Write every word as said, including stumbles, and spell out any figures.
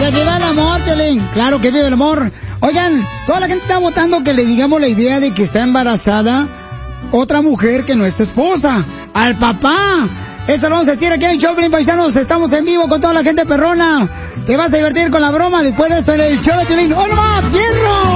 Que viva el amor, Piolín. Claro que vive el amor. Oigan, toda la gente está votando que le digamos la idea de que está embarazada otra mujer que no es tu esposa. Al papá. Eso lo vamos a decir aquí en el show, Piolín, paisanos. Estamos en vivo con toda la gente perrona. Te vas a divertir con la broma después de esto en el show de Piolín. ¡Oh, no más! ¡Fierro!